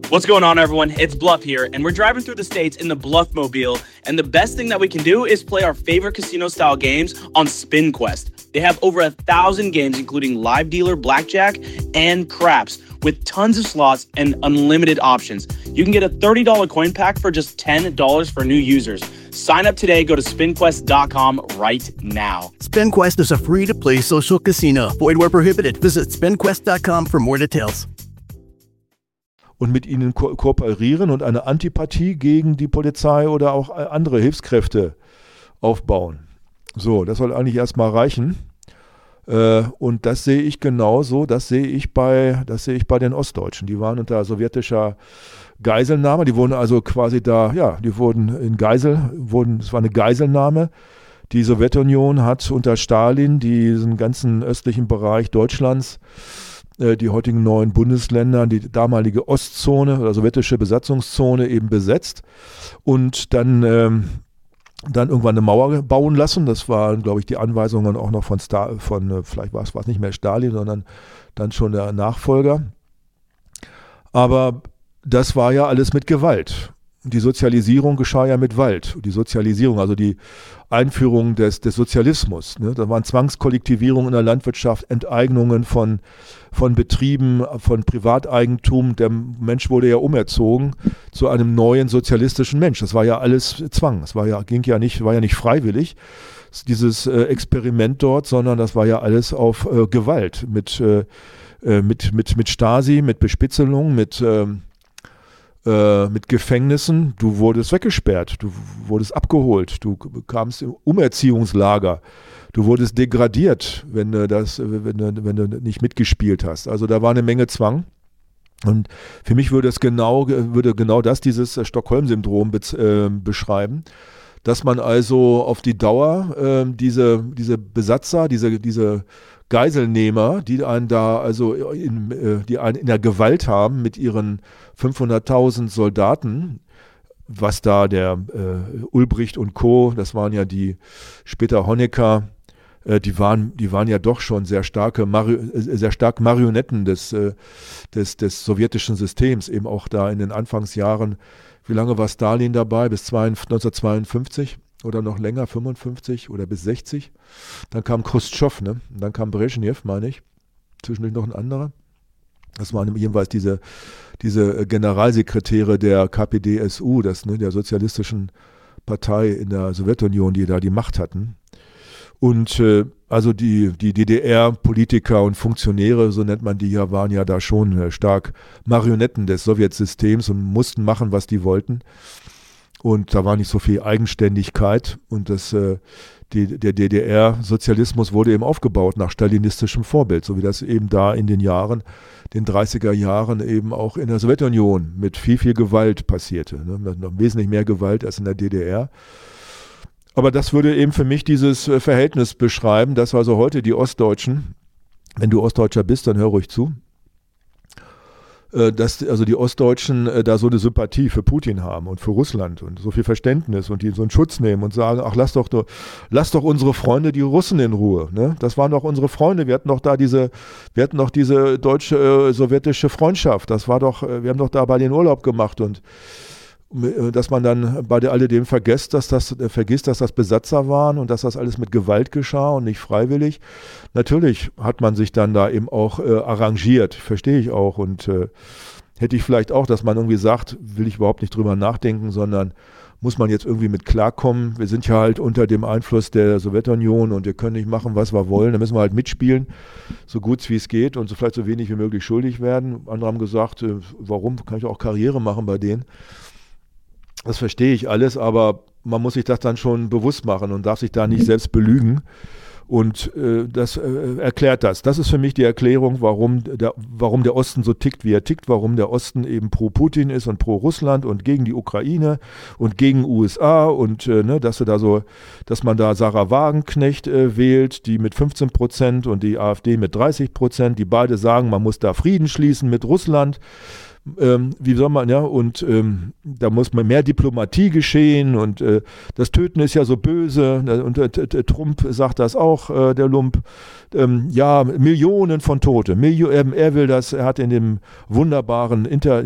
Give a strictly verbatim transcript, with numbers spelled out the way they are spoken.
What's going on, everyone? It's Bluff here, and we're driving through the states in the Bluffmobile, and the best thing that we can do is play our favorite casino-style games on SpinQuest. They have over a thousand games, including live dealer, blackjack, and craps, with tons of slots and unlimited options. You can get a thirty dollars coin pack for just ten dollars for new users. Sign up today. Go to spin quest dot com right now. SpinQuest is a free-to-play social casino. Void where prohibited. Visit spin quest dot com for more details. Und mit ihnen ko- kooperieren und eine Antipathie gegen die Polizei oder auch andere Hilfskräfte aufbauen. So, das soll eigentlich erstmal reichen. Äh, und das sehe ich genauso, das sehe ich bei, das sehe ich bei den Ostdeutschen. Die waren unter sowjetischer Geiselnahme, die wurden also quasi da, ja, die wurden in Geisel, wurden, es war eine Geiselnahme. Die Sowjetunion hat unter Stalin diesen ganzen östlichen Bereich Deutschlands, die heutigen neuen Bundesländer, die damalige Ostzone oder sowjetische Besatzungszone eben besetzt und dann, ähm, dann irgendwann eine Mauer bauen lassen. Das waren, glaube ich, die Anweisungen auch noch von, Sta- von vielleicht war es, war es nicht mehr Stalin, sondern dann schon der Nachfolger. Aber das war ja alles mit Gewalt. Die Sozialisierung geschah ja mit Gewalt. Die Sozialisierung, also die Einführung des, des Sozialismus. Ne? Da waren Zwangskollektivierungen in der Landwirtschaft, Enteignungen von, von Betrieben, von Privateigentum. Der Mensch wurde ja umerzogen zu einem neuen sozialistischen Mensch. Das war ja alles Zwang. Das war ja, ging ja nicht, war ja nicht freiwillig, dieses äh, Experiment dort, sondern das war ja alles auf äh, Gewalt. Mit, äh, mit, mit, mit Stasi, mit Bespitzelung, mit ähm, mit Gefängnissen, du wurdest weggesperrt, du wurdest abgeholt, du kamst im Umerziehungslager, du wurdest degradiert, wenn du, das, wenn du, wenn du nicht mitgespielt hast. Also da war eine Menge Zwang. Und für mich würde es genau, würde genau das, dieses Stockholm-Syndrom be, äh, beschreiben, dass man also auf die Dauer äh, diese, diese Besatzer, diese, diese Geiselnehmer, die einen da also in, äh, die einen in der Gewalt haben mit ihren fünfhunderttausend Soldaten, was da der äh, Ulbricht und Co., das waren ja die, später Honecker, äh, die waren, die waren ja doch schon sehr starke, Mari- äh, sehr stark Marionetten des, äh, des, des sowjetischen Systems, eben auch da in den Anfangsjahren. Wie lange war Stalin dabei? Bis neunzehnhundertzweiundfünfzig oder noch länger, fünfundfünfzig oder bis sechzig. Dann kam Chruschtschow, ne? Und dann kam Brezhnev, meine ich. Zwischendurch noch ein anderer. Das waren jedenfalls diese, diese Generalsekretäre der K P D S U, das, ne, der sozialistischen Partei in der Sowjetunion, die da die Macht hatten. Und äh, also die, die D D R-Politiker und Funktionäre, so nennt man die ja, waren ja da schon äh, stark Marionetten des Sowjetsystems und mussten machen, was die wollten. Und da war nicht so viel Eigenständigkeit. Und das, äh, die, der D D R-Sozialismus wurde eben aufgebaut nach stalinistischem Vorbild, so wie das eben da in den Jahren, den dreißiger Jahren eben auch in der Sowjetunion mit viel, viel Gewalt passierte. Ne? Noch wesentlich mehr Gewalt als in der D D R. Aber das würde eben für mich dieses Verhältnis beschreiben, dass also heute die Ostdeutschen, wenn du Ostdeutscher bist, dann hör ruhig zu, dass also die Ostdeutschen da so eine Sympathie für Putin haben und für Russland und so viel Verständnis und die so einen Schutz nehmen und sagen, ach lass doch, lass doch unsere Freunde, die Russen, in Ruhe. Ne? Das waren doch unsere Freunde, wir hatten doch da diese, wir hatten doch diese deutsche-sowjetische Freundschaft, das war doch, wir haben doch da bei den Urlaub gemacht und dass man dann bei alledem vergisst, dass das, äh, vergisst, dass das Besatzer waren und dass das alles mit Gewalt geschah und nicht freiwillig. Natürlich hat man sich dann da eben auch äh, arrangiert, verstehe ich auch. Und äh, hätte ich vielleicht auch, dass man irgendwie sagt, will ich überhaupt nicht drüber nachdenken, sondern muss man jetzt irgendwie mit klarkommen. Wir sind ja halt unter dem Einfluss der Sowjetunion und wir können nicht machen, was wir wollen. Da müssen wir halt mitspielen, so gut wie es geht und so vielleicht so wenig wie möglich schuldig werden. Andere haben gesagt, äh, warum kann ich auch Karriere machen bei denen? Das verstehe ich alles, aber man muss sich das dann schon bewusst machen und darf sich da nicht selbst belügen. Und äh, das äh, erklärt das. Das ist für mich die Erklärung, warum der, warum der Osten so tickt, wie er tickt, warum der Osten eben pro Putin ist und pro Russland und gegen die Ukraine und gegen U S A und äh, ne, dass du da so, dass man da Sarah Wagenknecht äh, wählt, die mit fünfzehn Prozent und die AfD mit dreißig Prozent, die beide sagen, man muss da Frieden schließen mit Russland. Ähm, wie soll man, ja, und ähm, da muss man mehr Diplomatie geschehen und äh, das Töten ist ja so böse und äh, Trump sagt das auch, äh, der Lump, ähm, ja, Millionen von Tote, Millio- er, er will das, er hat in dem wunderbaren Inter